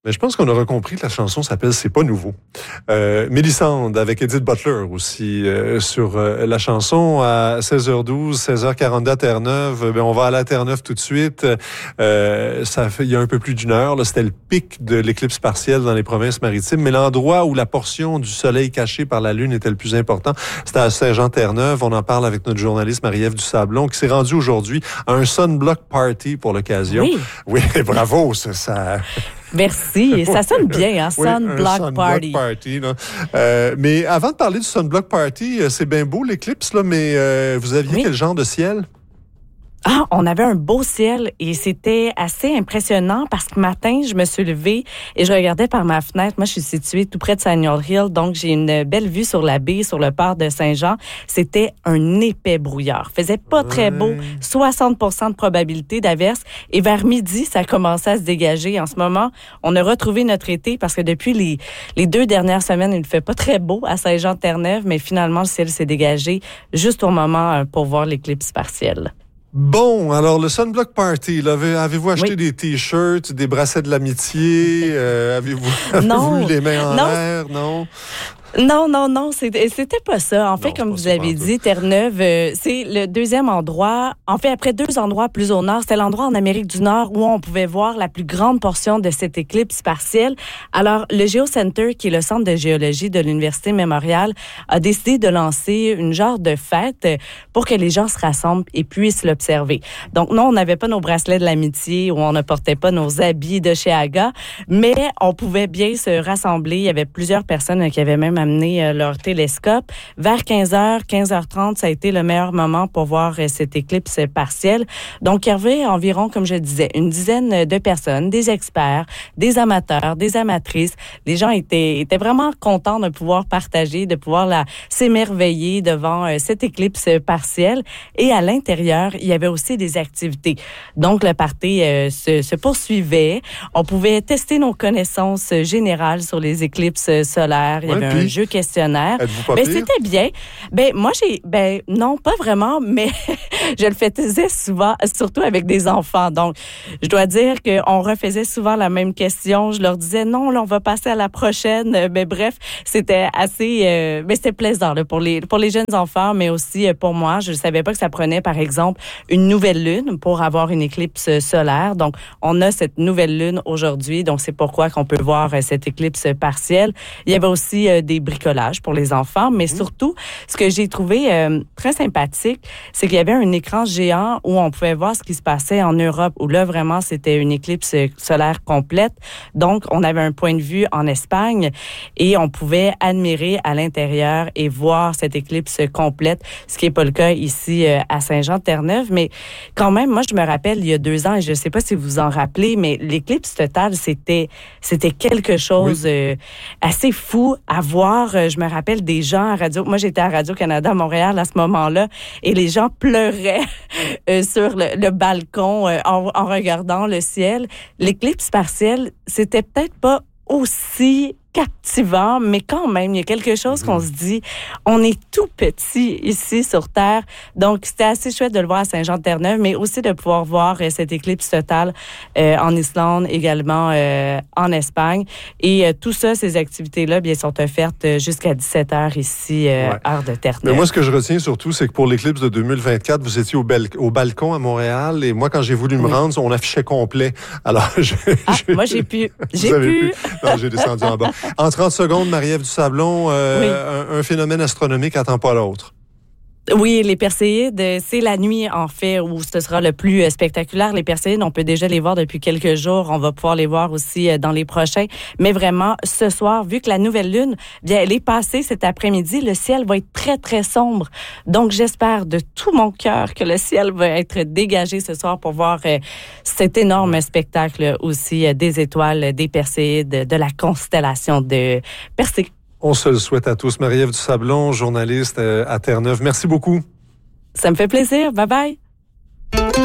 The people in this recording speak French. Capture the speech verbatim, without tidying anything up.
Mais je pense qu'on aura compris que la chanson s'appelle « C'est pas nouveau ». Euh, Mélissande avec Edith Butler aussi euh, sur euh, la chanson à seize heures douze, seize heures quarante-deux à Terre-Neuve. Ben, on va aller à Terre-Neuve tout de suite. Euh, ça fait, il y a un peu plus d'une heure, là, c'était le pic de l'éclipse partielle dans les provinces maritimes, mais l'endroit où la portion du soleil cachée par la Lune était le plus important, c'était à Saint-Jean-Terre-Neuve. On en parle avec notre journaliste Marie-Ève Dusablon qui s'est rendue aujourd'hui à un sunblock party pour l'occasion. Oui, oui bravo, ça... ça... Merci. Ça sonne bien, hein? Sunblock oui, sunblock Party. party là. Euh, mais avant de parler du Sunblock Party, c'est bien beau l'éclipse, là, mais euh, vous aviez oui. quel genre de ciel? Ah, on avait un beau ciel et c'était assez impressionnant parce que matin, je me suis levée et je regardais par ma fenêtre. Moi, je suis située tout près de Sagnol Hill, donc j'ai une belle vue sur la baie, sur le port de Saint-Jean. C'était un épais brouillard. Faisait pas ouais. très beau, soixante pour cent de probabilité d'averse et vers midi, ça commençait à se dégager. En ce moment, on a retrouvé notre été parce que depuis les, les deux dernières semaines, il ne fait pas très beau à Saint-Jean-Terre-Neuve, mais finalement, le ciel s'est dégagé juste au moment pour voir l'éclipse partielle. Bon, alors le Sunblock Party, là, avez-vous acheté oui. des t-shirts, des bracelets de l'amitié? Euh, avez-vous, avez-vous eu les mains en non. l'air? Non. Non, non, non, c'était, c'était pas ça. En fait, non, comme vous l'avez dit, Terre-Neuve, euh, c'est le deuxième endroit. En fait, après deux endroits plus au nord, c'était l'endroit en Amérique du Nord où on pouvait voir la plus grande portion de cette éclipse partielle. Alors, le GeoCenter, qui est le centre de géologie de l'Université Memorial, a décidé de lancer une genre de fête pour que les gens se rassemblent et puissent l'observer. Donc, non, on n'avait pas nos bracelets de l'amitié ou on ne portait pas nos habits de chez Aga, mais on pouvait bien se rassembler. Il y avait plusieurs personnes qui avaient même amener leur télescope. Vers quinze heures, quinze heures trente, ça a été le meilleur moment pour voir cette éclipse partielle. Donc, il y avait environ, comme je disais, une dizaine de personnes, des experts, des amateurs, des amatrices. Les gens étaient, étaient vraiment contents de pouvoir partager, de pouvoir la, s'émerveiller devant euh, cette éclipse partielle. Et à l'intérieur, il y avait aussi des activités. Donc, le party euh, se, se poursuivait. On pouvait tester nos connaissances générales sur les éclipses solaires. Il y ouais, avait puis... un jeu questionnaire. Êtes-vous pas ben, pire? C'était bien. Ben, moi, j'ai, ben, non, pas vraiment, mais je le faisais souvent, surtout avec des enfants. Donc, je dois dire qu'on refaisait souvent la même question. Je leur disais, non, là, on va passer à la prochaine. Mais bref, c'était assez, euh, mais c'était plaisant, là, pour les, pour les jeunes enfants, mais aussi pour moi. Je ne savais pas que ça prenait, par exemple, une nouvelle lune pour avoir une éclipse solaire. Donc, on a cette nouvelle lune aujourd'hui. Donc, c'est pourquoi qu'on peut voir cette éclipse partielle. Il y avait aussi euh, des bricolage pour les enfants, mais surtout, ce que j'ai trouvé euh, très sympathique, c'est qu'il y avait un écran géant où on pouvait voir ce qui se passait en Europe, où là, vraiment, c'était une éclipse solaire complète. Donc, on avait un point de vue en Espagne et on pouvait admirer à l'intérieur et voir cette éclipse complète, ce qui n'est pas le cas ici euh, à Saint-Jean-Terre-Neuve. Mais quand même, moi, je me rappelle, il y a deux ans, et je ne sais pas si vous vous en rappelez, mais l'éclipse totale, c'était, c'était quelque chose oui. euh, assez fou à voir. Je me rappelle des gens à Radio... Moi, j'étais à Radio-Canada à Montréal à ce moment-là et les gens pleuraient euh, sur le, le balcon euh, en, en regardant le ciel. L'éclipse partielle, c'était peut-être pas aussi captivant, mais quand même, il y a quelque chose qu'on se dit, on est tout petit ici sur Terre, donc c'était assez chouette de le voir à Saint-Jean-Terre-Neuve, mais aussi de pouvoir voir euh, cette éclipse totale euh, en Islande, également euh, en Espagne, et euh, tout ça, ces activités-là, bien, sont offertes jusqu'à dix-sept heures ici, euh, ouais. heure de Terre-Neuve. Mais moi, ce que je retiens surtout, c'est que pour l'éclipse de deux mille vingt-quatre, vous étiez au, bel- au balcon à Montréal, et moi, quand j'ai voulu me oui. rendre, on affichait complet. Alors, je... Ah, je... moi, j'ai pu. J'ai vous pu. pu. Non, j'ai descendu en bas. En trente secondes, Marie-Ève Dusablon, euh, oui. un, un phénomène astronomique attend pas l'autre. Oui, les Perséides, c'est la nuit, en fait, où ce sera le plus spectaculaire. Les Perséides, on peut déjà les voir depuis quelques jours. On va pouvoir les voir aussi dans les prochains. Mais vraiment, ce soir, vu que la nouvelle lune, bien, elle est passée cet après-midi, le ciel va être très, très sombre. Donc, j'espère de tout mon cœur que le ciel va être dégagé ce soir pour voir euh, cet énorme spectacle aussi euh, des étoiles, des Perséides, de la constellation de Perséides. On se le souhaite à tous. Marie-Ève Dusablon, journaliste à Terre-Neuve. Merci beaucoup. Ça me fait plaisir. Bye bye.